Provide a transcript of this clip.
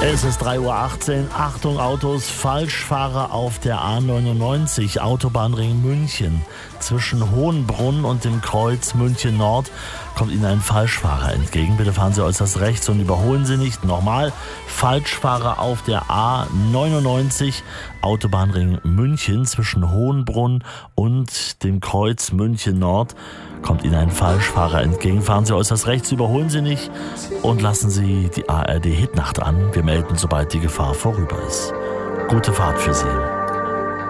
Es ist 3:18 Uhr. Achtung Autos, Falschfahrer auf der A99, Autobahnring München. Zwischen Hohenbrunn und dem Kreuz München Nord kommt Ihnen ein Falschfahrer entgegen. Bitte fahren Sie äußerst rechts und überholen Sie nicht. Nochmal, Falschfahrer auf der A99, Autobahnring München. Zwischen Hohenbrunn und dem Kreuz München Nord kommt Ihnen ein Falschfahrer entgegen. Fahren Sie äußerst rechts, überholen Sie nicht und lassen Sie die ARD Hitnacht an. Wir melden, sobald die Gefahr vorüber ist. Gute Fahrt für Sie.